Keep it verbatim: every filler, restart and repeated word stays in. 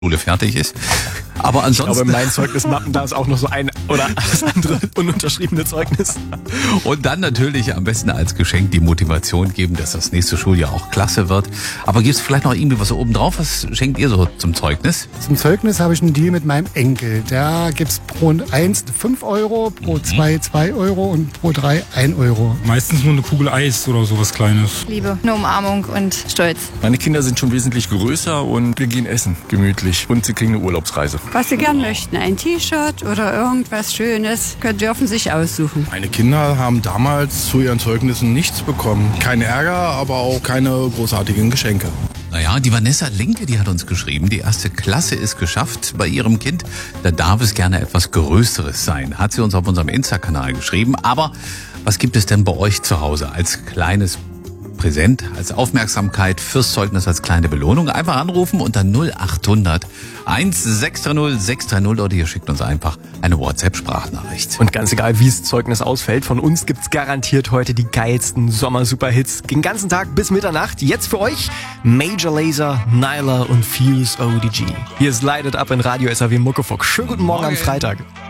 Schule fertig ist. Aber ansonsten. Ich glaube, in meinen Zeugnismappen, da ist auch noch so ein oder das andere ununterschriebene Zeugnis. Und dann natürlich am besten als Geschenk die Motivation geben, dass das nächste Schuljahr auch klasse wird. Aber gibt es vielleicht noch irgendwie was oben drauf? Was schenkt ihr so zum Zeugnis? Zum Zeugnis habe ich einen Deal mit meinem Enkel. Da gibt es pro eins fünf Euro, pro zwei zwei Euro und pro drei ein Euro. Meistens nur eine Kugel Eis oder sowas Kleines. Liebe, eine Umarmung und Stolz. Meine Kinder sind schon wesentlich größer und wir gehen essen, gemütlich. Und sie kriegen eine Urlaubsreise. Was sie gern möchten, ein T-Shirt oder irgendwas Schönes, können dürfen sich aussuchen. Meine Kinder haben damals zu ihren Zeugnissen nichts bekommen. Kein Ärger, aber auch keine großartigen Geschenke. Naja, die Vanessa Linke, die hat uns geschrieben, die erste Klasse ist geschafft bei ihrem Kind. Da darf es gerne etwas Größeres sein, hat sie uns auf unserem Insta-Kanal geschrieben. Aber was gibt es denn bei euch zu Hause als kleines Präsent, als Aufmerksamkeit fürs Zeugnis, als kleine Belohnung? Einfach anrufen unter null acht hundert sechs drei null sechs drei null oder ihr schickt uns einfach eine WhatsApp-Sprachnachricht. Und ganz egal, wie das Zeugnis ausfällt, von uns gibt's garantiert heute die geilsten Sommer-Superhits. Den ganzen Tag bis Mitternacht. Jetzt für euch Major Lazer, Nyla und Fuse O D G. Hier ist Light It Up in Radio S R W Muckefuck. Schönen guten Morgen am Freitag.